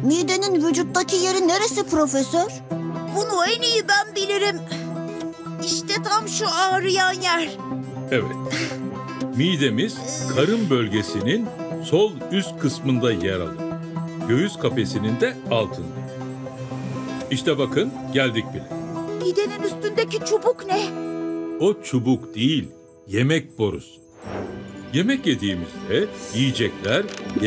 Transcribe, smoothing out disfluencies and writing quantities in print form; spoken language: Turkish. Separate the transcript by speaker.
Speaker 1: Midenin vücuttaki yeri neresi profesör?
Speaker 2: Bunu en iyi ben bilirim. İşte tam şu ağrıyan yer.
Speaker 3: Evet. Midemiz karın bölgesinin sol üst kısmında yer alır. Göğüs kafesinin de altında. İşte bakın geldik bile.
Speaker 2: Midenin üstündeki çubuk ne?
Speaker 3: O çubuk değil, yemek borusu. Yemek yediğimizde yiyecekler